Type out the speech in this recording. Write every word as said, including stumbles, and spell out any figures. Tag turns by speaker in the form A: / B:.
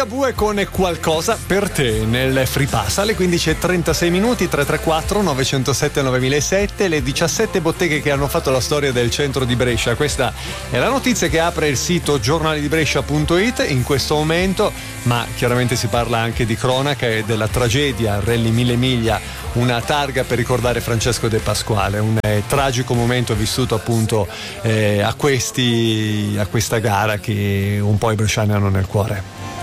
A: Ligabue con Qualcosa per te nel Free Pass alle quindici e trentasei minuti. Tre tre quattro nove zero sette nove zero zero sette, le diciassette botteghe che hanno fatto la storia del centro di Brescia. Questa è la notizia che apre il sito giornali di brescia punto it in questo momento, ma chiaramente si parla anche di cronaca e della tragedia Rally Mille Miglia, una targa per ricordare Francesco De Pasquale, un eh, tragico momento vissuto appunto eh, a questi a questa gara che un po' i bresciani hanno nel cuore.